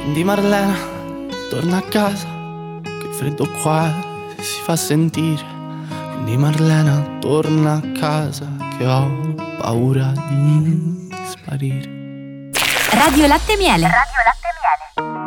Quindi Marlena, torna a casa, che il freddo qua si fa sentire. Quindi Marlena, torna a casa, che ho paura di sparire. Radio Latte Miele.